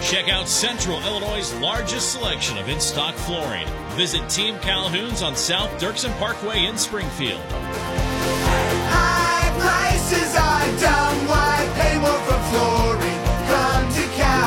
Check out Central Illinois' largest selection of in-stock flooring. Visit Team Calhoun's on South Dirksen Parkway in Springfield. High prices are dumb. Why pay more for flooring? Come to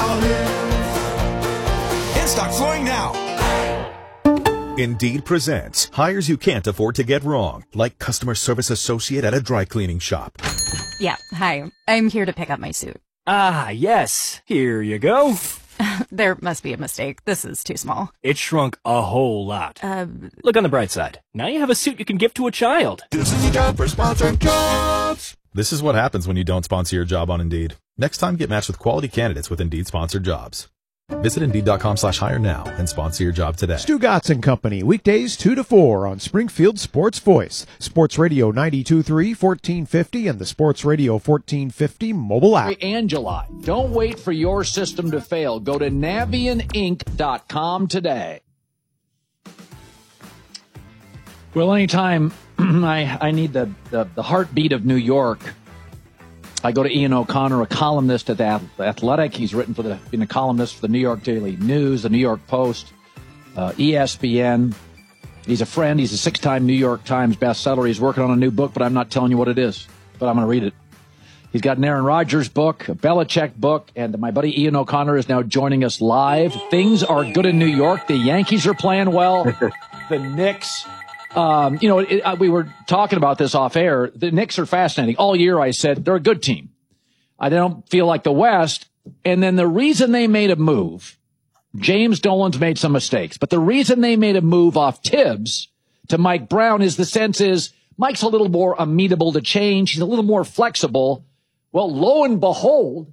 Calhoun's. In-stock flooring now. Indeed presents hires you can't afford to get wrong, like customer service associate at a dry cleaning shop. Yeah, hi. I'm here to pick up my suit. Ah, yes. Here you go. There must be a mistake. This is too small. It shrunk a whole lot. Look on the bright side. Now you have a suit you can give to a child. This is your job for sponsored jobs. This is what happens when you don't sponsor your job on Indeed. Next time, get matched with quality candidates with Indeed sponsored jobs. Visit Indeed.com/hire now and sponsor your job today. Stu Gatz and Company, weekdays 2 to 4 on Springfield Sports Voice, Sports Radio 92.3, 1450, and the Sports Radio 1450 mobile app. And July. Don't wait for your system to fail. Go to NavianInc.com today. Well, anytime I need the heartbeat of New York, I go to Ian O'Connor, a columnist at The Athletic. He's been a columnist for the New York Daily News, the New York Post, ESPN. He's a friend. He's a 6-time New York Times bestseller. He's working on a new book, but I'm not telling you what it is, but I'm going to read it. He's got an Aaron Rodgers book, a Belichick book, and my buddy Ian O'Connor is now joining us live. Things are good in New York. The Yankees are playing well. The Knicks... we were talking about this off air. The Knicks are fascinating. All year I said they're a good team. I don't feel like the West. And then the reason they made a move, James Dolan's made some mistakes, but the reason they made a move off Tibbs to Mike Brown is the sense is Mike's a little more amenable to change. He's a little more flexible. Well, lo and behold,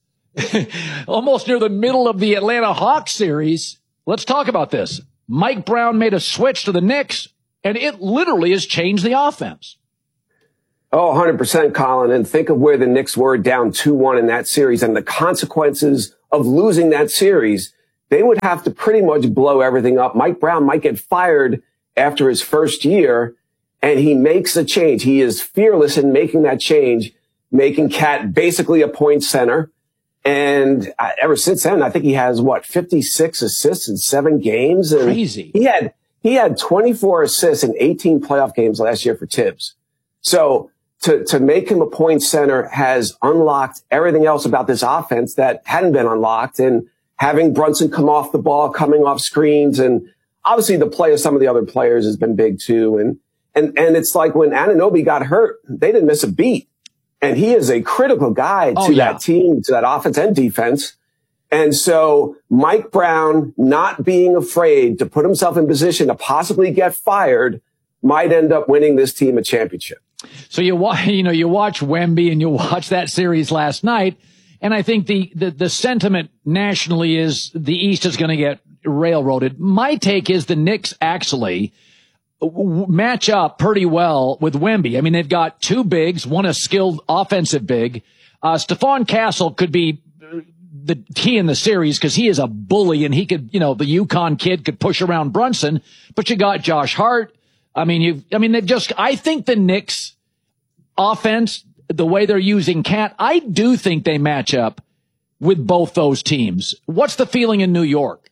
almost near the middle of the Atlanta Hawks series, let's talk about this. Mike Brown made a switch to the Knicks, and it literally has changed the offense. Oh, 100%, Colin. And think of where the Knicks were down 2-1 in that series and the consequences of losing that series. They would have to pretty much blow everything up. Mike Brown might get fired after his first year, and he makes a change. He is fearless in making that change, making Cat basically a point center. And ever since then, I think he has, 56 assists in 7 games? And crazy. He had 24 assists in 18 playoff games last year for Tibbs. So to make him a point center has unlocked everything else about this offense that hadn't been unlocked. And having Brunson come off the ball, coming off screens, and obviously the play of some of the other players has been big too. And it's like when Anunoby got hurt, they didn't miss a beat. And he is a critical guy to that team, to that offense and defense. And so Mike Brown not being afraid to put himself in position to possibly get fired might end up winning this team a championship. So you watch Wemby and you watch that series last night. And I think the sentiment nationally is the East is going to get railroaded. My take is the Knicks actually match up pretty well with Wemby. I mean, they've got 2 bigs, one a skilled offensive big. Stephon Castle could be the key in the series because he is a bully and he could, the UConn kid could push around Brunson, but you got Josh Hart. I think the Knicks offense, the way they're using Cat, I do think they match up with both those teams. What's the feeling in New York?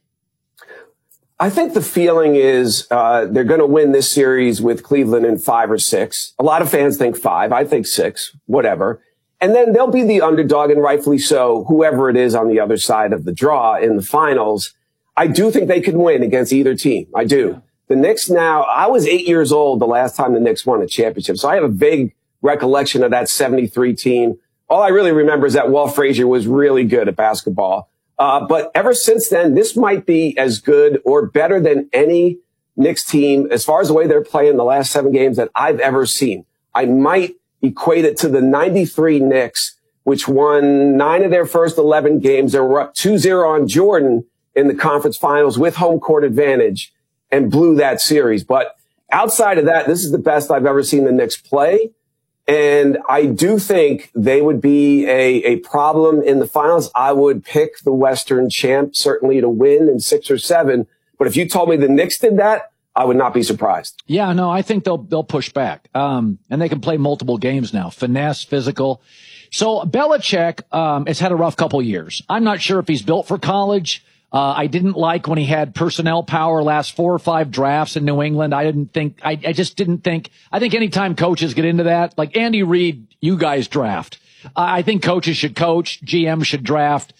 I think the feeling is, they're going to win this series with Cleveland in 5 or 6. A lot of fans think 5. I think 6, whatever. And then they'll be the underdog, and rightfully so, whoever it is on the other side of the draw in the finals. I do think they could win against either team. I do. Yeah. The Knicks now, I was 8 years old the last time the Knicks won a championship, so I have a vague recollection of that 73 team. All I really remember is that Walt Frazier was really good at basketball. But ever since then, this might be as good or better than any Knicks team as far as the way they're playing the last 7 games that I've ever seen. I might equate it to the 93 Knicks, which won 9 of their first 11 games. They were up 2-0 on Jordan in the conference finals with home court advantage and blew that series. But outside of that, this is the best I've ever seen the Knicks play. And I do think they would be a problem in the finals. I would pick the Western champ certainly to win in 6 or 7. But if you told me the Knicks did that, I would not be surprised. Yeah, no, I think they'll push back. And they can play multiple games now. Finesse, physical. So Belichick has had a rough couple years. I'm not sure if he's built for college. I didn't like when he had personnel power last 4 or 5 drafts in New England. I just didn't think, I think anytime coaches get into that, like Andy Reid, you guys draft. I think coaches should coach, GM should draft.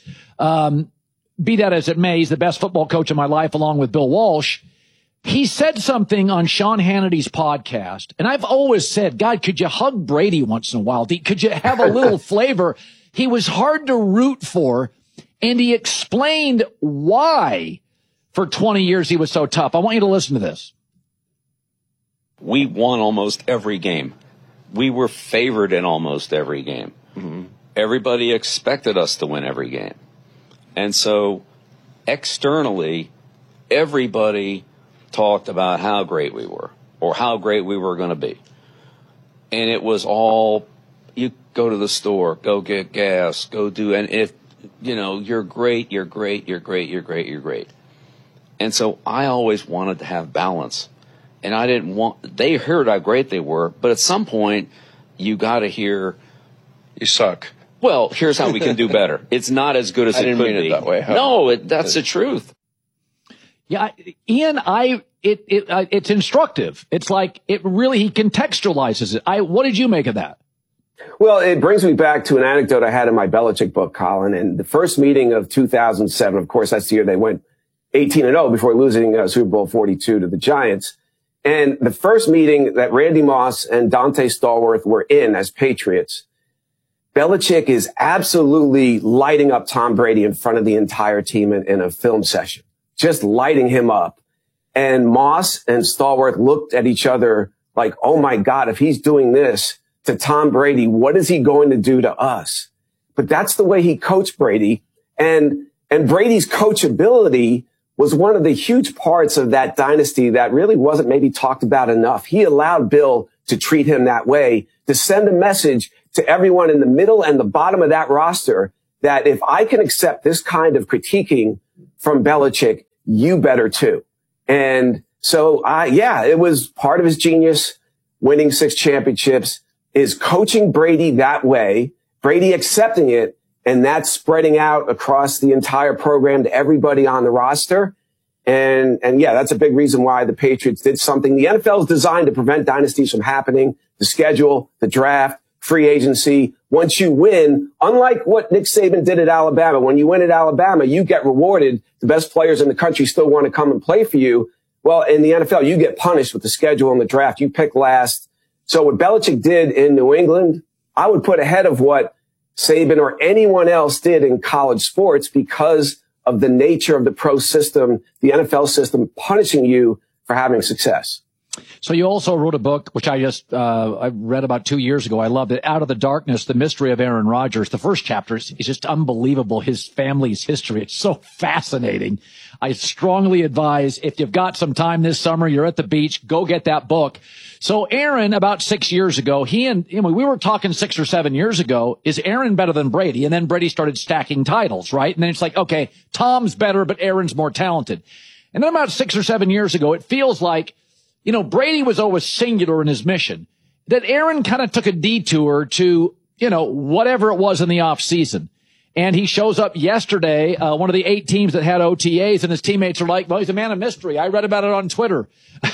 Be that as it may, he's the best football coach of my life along with Bill Walsh. He said something on Sean Hannity's podcast, and I've always said, God, could you hug Brady once in a while? Could you have a little flavor? He was hard to root for, and he explained why for 20 years he was so tough. I want you to listen to this. We won almost every game. We were favored in almost every game. Mm-hmm. Everybody expected us to win every game. And so externally, everybody talked about how great we were or how great we were going to be. And it was all, you go to the store, go get gas, go do, and if, you know, you're great, you're great, you're great, you're great, you're great. And so I always wanted to have balance. And I didn't want, they heard how great they were, but at some point you got to hear, you suck. Well, here's how we can do better. It's not as good as it could be. I didn't mean it that way. Huh? No, that's the truth. Yeah, Ian, it's instructive. It's like he contextualizes it. What did you make of that? Well, it brings me back to an anecdote I had in my Belichick book, Colin. And the first meeting of 2007, of course, that's the year they went 18-0 before losing Super Bowl 42 to the Giants. And the first meeting that Randy Moss and Dante Stallworth were in as Patriots, Belichick is absolutely lighting up Tom Brady in front of the entire team in a film session, just lighting him up. And Moss and Stallworth looked at each other like, oh my God, if he's doing this to Tom Brady, what is he going to do to us? But that's the way he coached Brady. And Brady's coachability was one of the huge parts of that dynasty that really wasn't maybe talked about enough. He allowed Bill to treat him that way, to send a message to everyone in the middle and the bottom of that roster that if I can accept this kind of critiquing from Belichick, you better too. And so, it was part of his genius, winning 6 championships, is coaching Brady that way, Brady accepting it, and that's spreading out across the entire program to everybody on the roster. And that's a big reason why the Patriots did something. The NFL is designed to prevent dynasties from happening. The schedule, the draft, free agency. Once you win, unlike what Nick Saban did at Alabama, when you win at Alabama, you get rewarded. The best players in the country still want to come and play for you. Well, in the NFL, you get punished with the schedule and the draft. You pick last. So what Belichick did in New England, I would put ahead of what Saban or anyone else did in college sports because of the nature of the pro system, the NFL system punishing you for having success. So you also wrote a book, which I read about 2 years ago. I loved it. Out of the Darkness, The Mystery of Aaron Rodgers. The first chapter is just unbelievable. His family's history. It's so fascinating. I strongly advise if you've got some time this summer, you're at the beach, go get that book. So Aaron, about 6 years ago, we were talking 6 or 7 years ago, is Aaron better than Brady? And then Brady started stacking titles, right? And then it's like, okay, Tom's better, but Aaron's more talented. And then about 6 or 7 years ago, it feels like, Brady was always singular in his mission, that Aaron kind of took a detour to, whatever it was in the off season. And he shows up yesterday, one of the 8 teams that had OTAs, and his teammates are like, well, he's a man of mystery. I read about it on Twitter.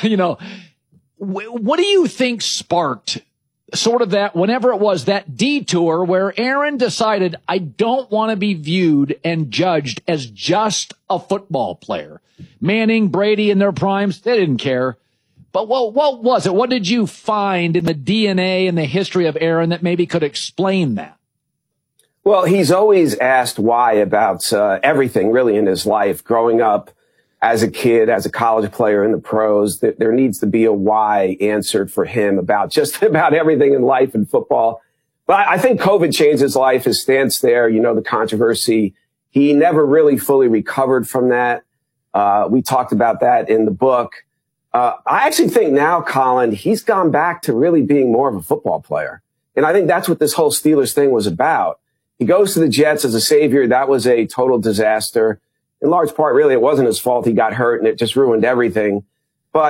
What do you think sparked sort of that, whenever it was that detour where Aaron decided, I don't want to be viewed and judged as just a football player? Manning, Brady in their primes, they didn't care. But what was it? What did you find in the DNA and the history of Aaron that maybe could explain that? Well, he's always asked why about everything really in his life. Growing up as a kid, as a college player in the pros, there needs to be a why answered for him about just about everything in life and football. But I think COVID changed his life, his stance there, the controversy. He never really fully recovered from that. We talked about that in the book. I actually think now, Colin, he's gone back to really being more of a football player. And I think that's what this whole Steelers thing was about. He goes to the Jets as a savior. That was a total disaster. In large part, really, it wasn't his fault. He got hurt and it just ruined everything. But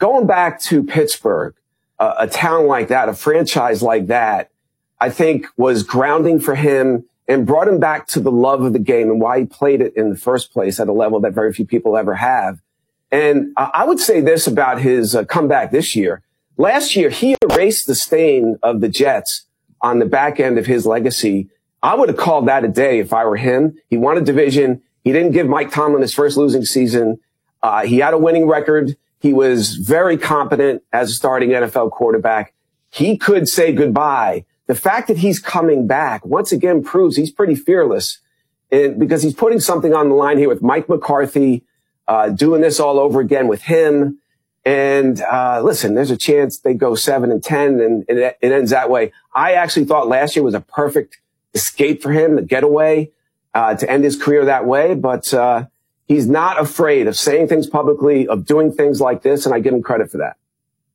going back to Pittsburgh, a town like that, a franchise like that, I think was grounding for him and brought him back to the love of the game and why he played it in the first place at a level that very few people ever have. And I would say this about his comeback this year. Last year, he erased the stain of the Jets on the back end of his legacy. I would have called that a day if I were him. He won a division. He didn't give Mike Tomlin his first losing season. He had a winning record. He was very competent as a starting NFL quarterback. He could say goodbye. The fact that he's coming back once again proves he's pretty fearless, and because he's putting something on the line here with Mike McCarthy, doing this all over again with him. And listen, there's a chance they go 7-10 and it ends that way. I actually thought last year was a perfect escape for him, the getaway, to end his career that way. But he's not afraid of saying things publicly, of doing things like this, and I give him credit for that.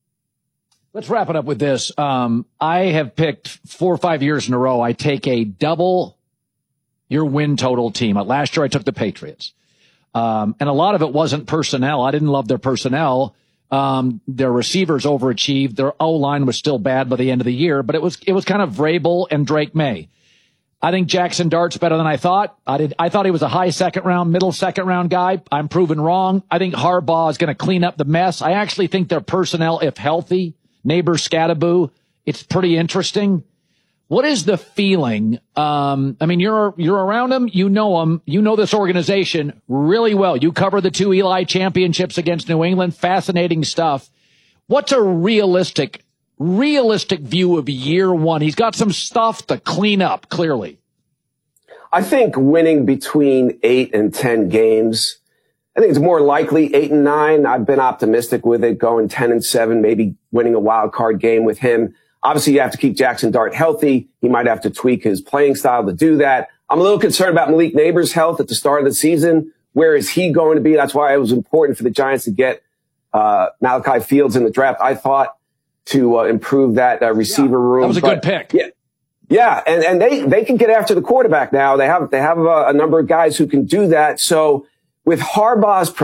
Let's wrap it up with this. I have picked 4 or 5 years in a row. I take a double your win total team. Last year I took the Patriots. And a lot of it wasn't personnel. I didn't love their personnel. Their receivers overachieved. Their O-line was still bad by the end of the year, but it was kind of Vrabel and Drake May. I think Jackson Dart's better than I thought. I thought he was a high second round, middle second round guy. I'm proven wrong. I think Harbaugh is going to clean up the mess. I actually think their personnel, if healthy, Neighbor Scadaboo, it's pretty interesting. What is the feeling? I mean, you're around them. You know them. You know this organization really well. You cover the 2 Eli championships against New England. Fascinating stuff. What's a realistic view of year one? He's got some stuff to clean up, clearly. I think winning between 8 and 10 games. I think it's more likely 8 and 9. I've been optimistic with it, going 10 and 7, maybe winning a wild card game with him. Obviously, you have to keep Jackson Dart healthy. He might have to tweak his playing style to do that. I'm a little concerned about Malik Neighbors' health at the start of the season. Where is he going to be? That's why it was important for the Giants to get Malachi Fields in the draft, I thought, to improve that receiver room. That was a good pick. Yeah, and they can get after the quarterback now. They have a number of guys who can do that. So with Harbaugh's